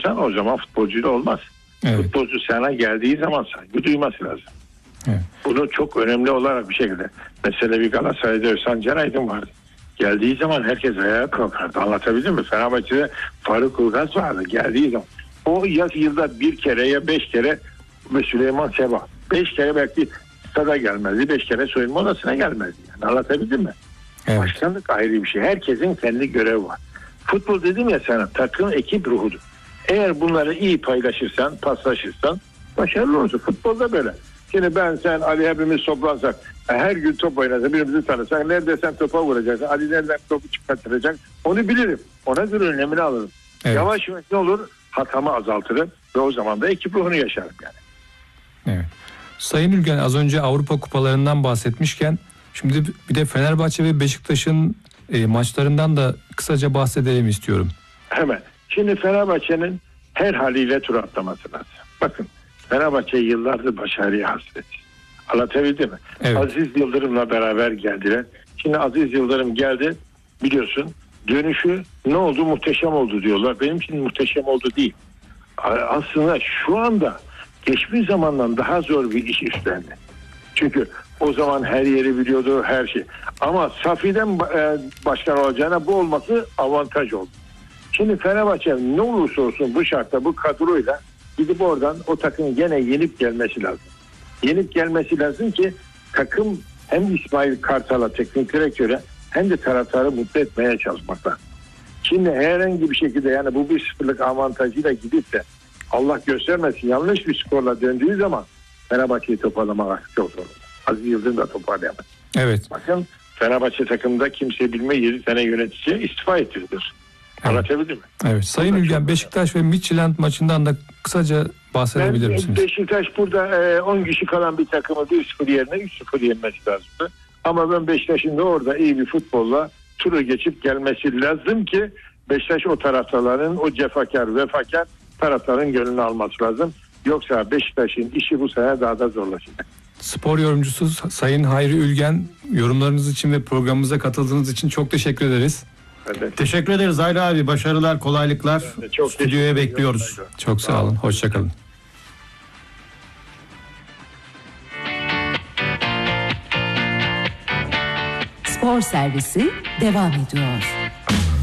istiyorsan o zaman futbolcu da olmaz. Evet. Futbolcu sana geldiği zaman saygı duyması lazım. Evet. Bunu çok önemli olarak bir şekilde. Mesela bir Galatasaray'da Özcan Canaydın vardı. Geldiği zaman herkes ayağa kalkardı. Anlatabildim mi? Fenerbahçe'de Faruk Ulgaz vardı. Geldiği zaman. O yılda bir kere ya 5 kere ve Süleyman Seba. 5 kere belki stada gelmezdi. 5 kere soyunma odasına gelmezdi. Yani anlatabildim mi? Evet. Başkanlık ayrı bir şey. Herkesin kendi görevi var. Futbol dedim ya sana, takım ekip ruhudur. Eğer bunları iyi paylaşırsan, paslaşırsan başarılı olursun. Futbolda böyle. Şimdi ben, sen, Ali hepimiz toplansak, her gün top oynasa, birbirimizi tanısak, nerede sen topa vuracaksın, Ali nereden topu çıkartacak, onu bilirim. Ona göre önlemini alırım. Evet. Yavaş yavaş ne olur? Hatamı azaltırım ve o zaman da ekip ruhunu yaşarım yani. Evet. Sayın Ülgen, az önce Avrupa kupalarından bahsetmişken şimdi bir de Fenerbahçe ve Beşiktaş'ın maçlarından da kısaca bahsedelim istiyorum. Hemen. Şimdi Fenerbahçe'nin her haliyle tur atlaması lazım. Bakın, Fenerbahçe yıllardır başarıya hasret. Anlatabildim mi? Evet. Aziz Yıldırım'la beraber geldiler. Şimdi Aziz Yıldırım geldi, biliyorsun, dönüşü ne oldu? Muhteşem oldu diyorlar. Benim için muhteşem oldu değil. Aslında şu anda geçmiş zamandan daha zor bir iş üstlendi. Çünkü o zaman her yeri biliyordu, her şey. Ama Safi'den başkan olacağına bu olması avantaj oldu. Şimdi Fenerbahçe ne olursa olsun bu şartta, bu kadroyla gidip oradan o takım gene yenip gelmesi lazım. Yenip gelmesi lazım ki takım hem İsmail Kartal'a, teknik direktöre, hem de taraftarı mutlu etmeye çalışmakta. Şimdi herhangi bir şekilde, yani bu 1-0'lık avantajıyla gidip de Allah göstermesin yanlış bir skorla döndüğü zaman Fenerbahçe'yi toparlamak çok zor. Aziz Yıldırım da toparlayamaz. Evet. Bakın, Fenerbahçe takımında kimse bilme 7 tane yönetici istifa ettirdir. Anlatabildim mi? Evet. Sayın Ülgen, Beşiktaş ve Midtjylland maçından da kısaca bahsedebilir misiniz? Beşiktaş burada 10 kişi kalan bir takımı 1-0 yerine 3-0 yenmesi lazımdı. Ama ben Beşiktaş'ın da orada iyi bir futbolla turu geçip gelmesi lazım ki Beşiktaş o taraftarların, o cefakar, vefakar taraftarın gönlünü alması lazım. Yoksa Beşiktaş'ın işi bu sene daha da zorlaşacak. Spor yorumcusu Sayın Hayri Ülgen, yorumlarınız için ve programımıza katıldığınız için çok teşekkür ederiz. Teşekkür ederiz Hayri abi. Başarılar, kolaylıklar. Stüdyoya bekliyoruz. Çok sağ olun. Hoşçakalın. Spor servisi devam ediyor.